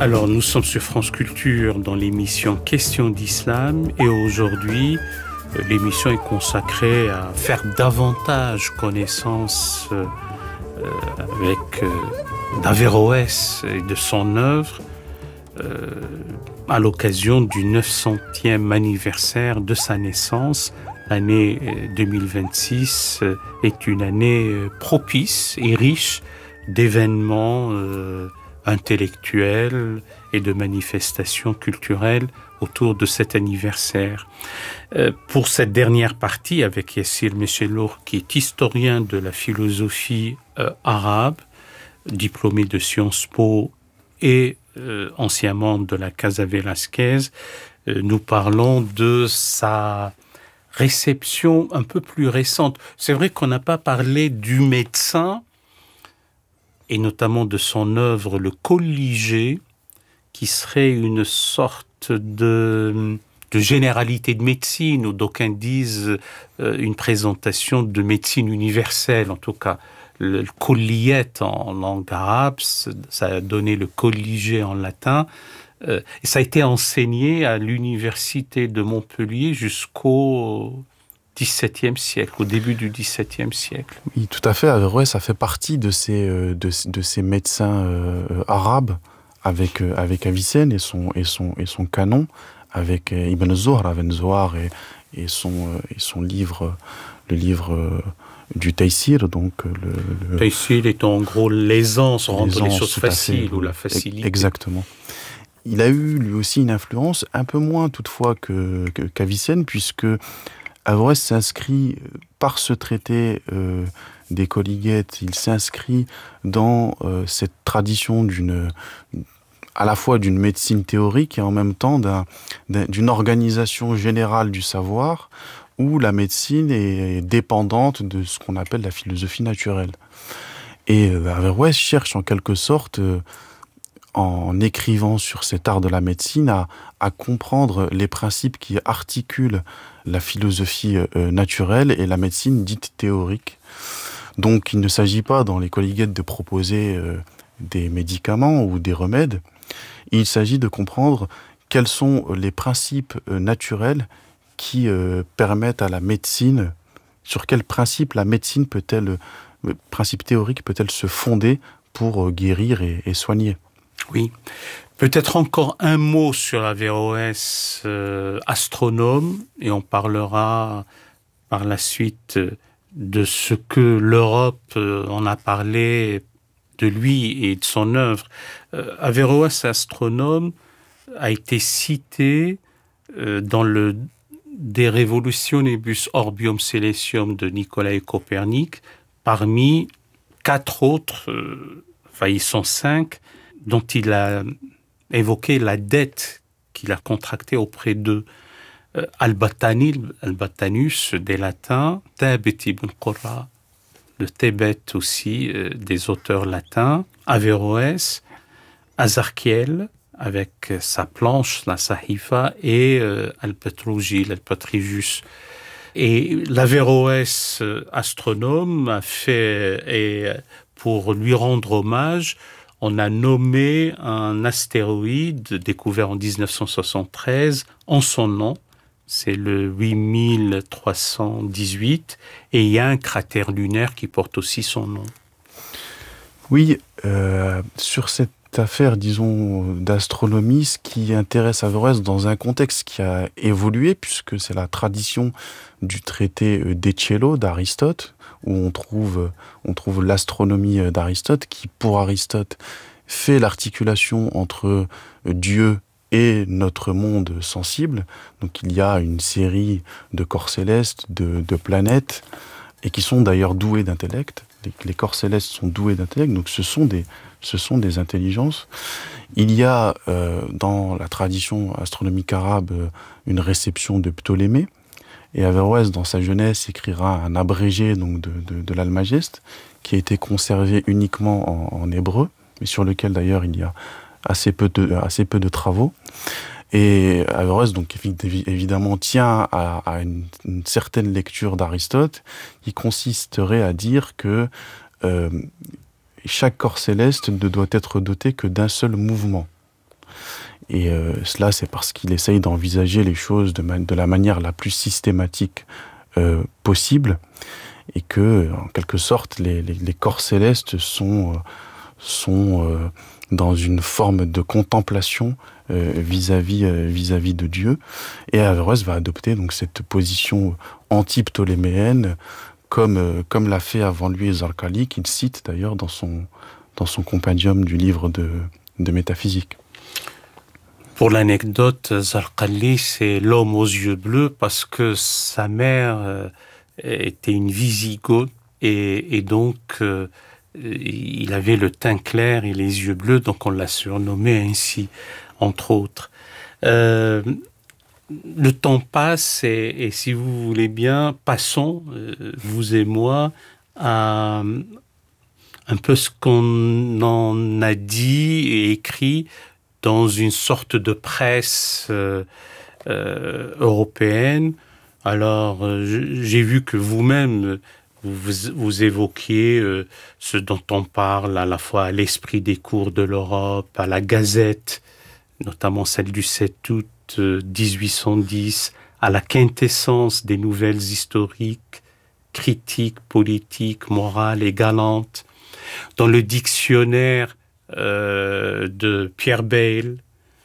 Alors, nous sommes sur France Culture dans l'émission Questions d'Islam et aujourd'hui, l'émission est consacrée à faire davantage connaissance avec d'Averroès et de son œuvre à l'occasion du 900e anniversaire de sa naissance. L'année 2026 est une année propice et riche d'événements intellectuels et de manifestations culturelles autour de cet anniversaire. Pour cette dernière partie, avec Yassir Mechelour, qui est historien de la philosophie arabe, diplômé de Sciences Po et ancien membre de la Casa Velasquez, nous parlons de sa réception un peu plus récente. C'est vrai qu'on n'a pas parlé du médecin, et notamment de son œuvre Le Colligé, qui serait une sorte de généralité de médecine, ou d'aucuns disent une présentation de médecine universelle, en tout cas. Le colliyet en langue arabe, ça a donné le colligé en latin, et ça a été enseigné à l'université de Montpellier jusqu'au XVIIe siècle, au début du XVIIe siècle. Oui, tout à fait. Averroès, ça fait partie de ces médecins arabes avec Avicenne et son canon, avec Ibn Zohar et son livre, le livre du Taysir, donc le Taysir est en gros l'aisance, rendre les choses faciles ou la facilité. Exactement. Il a eu lui aussi une influence, un peu moins toutefois qu'Avicenne, puisque Averroès s'inscrit par ce traité des Colligètes, il s'inscrit dans cette tradition à la fois d'une médecine théorique et en même temps d'une organisation générale du savoir où la médecine est dépendante de ce qu'on appelle la philosophie naturelle. Et Averroès cherche en quelque sorte, en écrivant sur cet art de la médecine, à comprendre les principes qui articulent la philosophie naturelle et la médecine dite théorique. Donc il ne s'agit pas dans les Colligètes de proposer des médicaments ou des remèdes, il s'agit de comprendre quels sont les principes naturels qui permettent à la médecine, sur quels principes la médecine principe théorique peut-elle se fonder pour guérir et soigner. Oui. Peut-être encore un mot sur Averroès, astronome, et on parlera par la suite de ce que l'Europe en a parlé de lui et de son œuvre. Averroès, astronome, a été cité dans le De Revolutionibus Orbium Celestium de Nicolae Copernic, parmi 4 autres, ils sont 5, dont il a évoqué la dette qu'il a contractée auprès d'eux. Albatanus, des latins, Thabit ibn Qurra, le Thébet aussi, des auteurs latins, Averroès, Azarchiel, avec sa planche, la Sahifa, et Alpetrujus. Et l'Averroès astronome a fait, et pour lui rendre hommage, on a nommé un astéroïde découvert en 1973 en son nom. C'est le 8318, et il y a un cratère lunaire qui porte aussi son nom. Oui, sur cette affaire, disons, d'astronomie, ce qui intéresse Averroès dans un contexte qui a évolué, puisque c'est la tradition du traité d'Eccello d'Aristote, où on trouve l'astronomie d'Aristote, qui, pour Aristote, fait l'articulation entre Dieu et notre monde sensible. Donc il y a une série de corps célestes, de planètes, et qui sont d'ailleurs doués d'intellect. Les corps célestes sont doués d'intellect, donc ce sont des intelligences. Il y a dans la tradition astronomique arabe une réception de Ptolémée, et Averroès, dans sa jeunesse, écrira un abrégé donc de l'Almageste, qui a été conservé uniquement en hébreu, mais sur lequel d'ailleurs il y a assez peu de travaux. Et Averroès, donc évidemment, tient à une certaine lecture d'Aristote, qui consisterait à dire que chaque corps céleste ne doit être doté que d'un seul mouvement. Et cela, c'est parce qu'il essaye d'envisager les choses de la manière la plus systématique possible, et que, en quelque sorte, les corps célestes sont dans une forme de contemplation vis-à-vis de Dieu. Et Averroès va adopter donc cette position anti-ptoléméenne, comme l'a fait avant lui Zarqali, qu'il cite d'ailleurs dans son compendium du livre de métaphysique. Pour l'anecdote, Zarqali, c'est l'homme aux yeux bleus parce que sa mère était une Wisigothe et donc il avait le teint clair et les yeux bleus, donc on l'a surnommé ainsi, entre autres. Le temps passe et si vous voulez bien, passons, vous et moi, à un peu ce qu'on en a dit et écrit dans une sorte de presse européenne. Alors, j'ai vu que vous-même, vous évoquiez ce dont on parle à la fois à l'Esprit des cours de l'Europe, à la Gazette, notamment celle du 7 août 1810, à la quintessence des nouvelles historiques, critiques, politiques, morales et galantes, dans le dictionnaire de Pierre Bayle,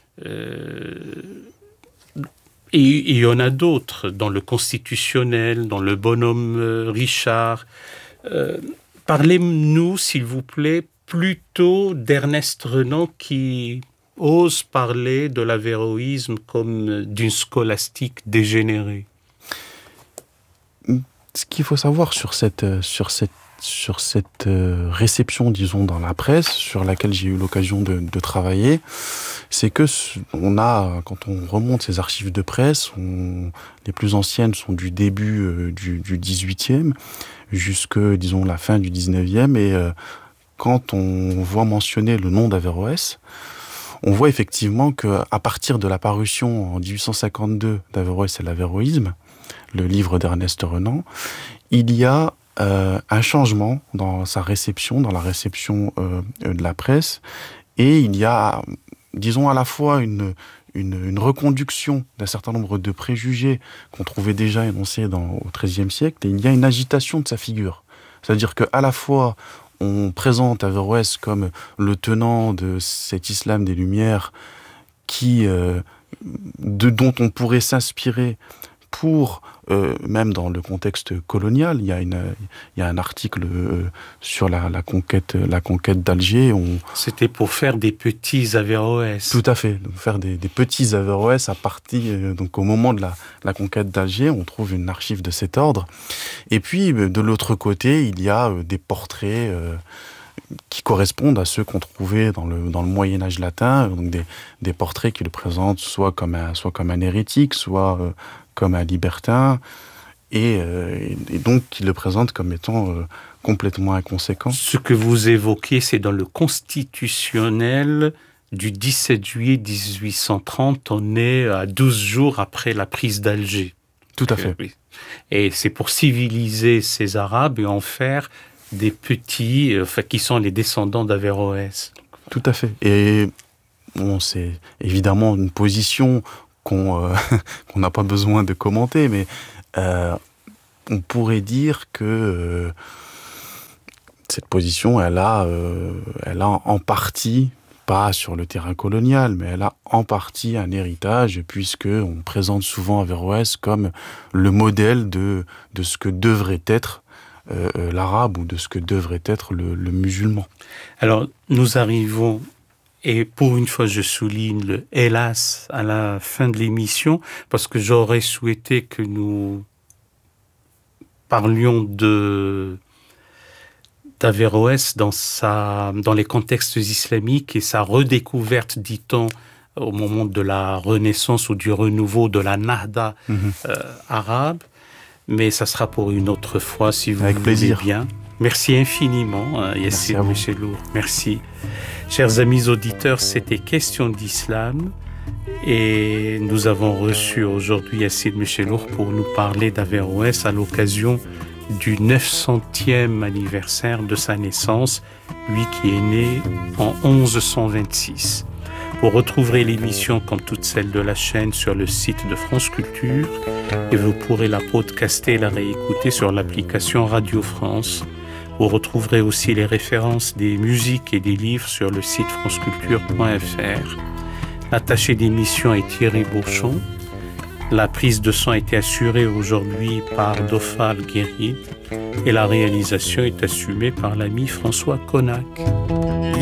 et il y en a d'autres, dans le Constitutionnel, dans le Bonhomme Richard. Parlez-nous, s'il vous plaît, plutôt d'Ernest Renan qui ose parler de l'avéroïsme comme d'une scolastique dégénérée. Ce qu'il faut savoir sur cette réception, disons, dans la presse, sur laquelle j'ai eu l'occasion de travailler, c'est que quand on remonte ces archives de presse, les plus anciennes sont du début du 18e jusque, disons, la fin du 19e, et quand on voit mentionner le nom d'Averroès, on voit effectivement qu'à partir de la parution en 1852 d'Averroès et l'avéroïsme, le livre d'Ernest Renan, il y a un changement dans sa réception, dans la réception de la presse, et il y a, disons, à la fois une reconduction d'un certain nombre de préjugés qu'on trouvait déjà énoncés au XIIIe siècle, et il y a une agitation de sa figure. C'est-à-dire qu'à la fois, on présente Averroès comme le tenant de cet islam des Lumières dont on pourrait s'inspirer pour, même dans le contexte colonial, il y a un article sur la conquête d'Alger. C'était pour faire des petits Averroès. Tout à fait, faire des petits Averroès à partir, donc au moment de la conquête d'Alger, on trouve une archive de cet ordre. Et puis, de l'autre côté, il y a des portraits qui correspondent à ceux qu'on trouvait dans le Moyen-Âge latin, donc des portraits qui le présentent soit comme un hérétique, soit comme un libertin, et donc qui le présentent comme étant complètement inconséquent. Ce que vous évoquez, c'est dans le Constitutionnel du 17 juillet 1830, on est à 12 jours après la prise d'Alger. Tout à fait. Oui. Et c'est pour civiliser ces Arabes et en faire des petits, qui sont les descendants d'Averroès. Tout à fait. Et bon, c'est évidemment une position qu'on n'a pas besoin de commenter, mais on pourrait dire que cette position, elle a en partie, pas sur le terrain colonial, mais elle a en partie un héritage, puisque on présente souvent Averroès comme le modèle de ce que devrait être l'arabe, ou de ce que devrait être le musulman. Alors, nous arrivons, et pour une fois je souligne le « hélas » à la fin de l'émission, parce que j'aurais souhaité que nous parlions d'Averroès dans les contextes islamiques et sa redécouverte, dit-on, au moment de la Renaissance ou du renouveau de la Nahda arabe. Mais ça sera pour une autre fois, si vous voulez bien. Merci infiniment, Yassir Mechelour. Merci. Chers amis auditeurs, c'était Question d'Islam. Et nous avons reçu aujourd'hui Yassir Mechelour pour nous parler d'Averroès à l'occasion du 900e anniversaire de sa naissance, lui qui est né en 1126. Vous retrouverez l'émission comme toutes celles de la chaîne sur le site de France Culture et vous pourrez la podcaster et la réécouter sur l'application Radio France. Vous retrouverez aussi les références des musiques et des livres sur le site franceculture.fr. L'attaché d'émission est Thierry Beauchamp. La prise de son a été assurée aujourd'hui par Dofal Guéride et la réalisation est assumée par l'ami François Connac.